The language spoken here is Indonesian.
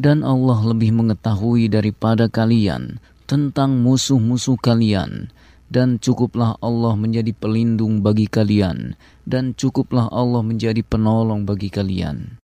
Dan Allah lebih mengetahui daripada kalian tentang musuh-musuh kalian, dan cukuplah Allah menjadi pelindung bagi kalian, dan cukuplah Allah menjadi penolong bagi kalian.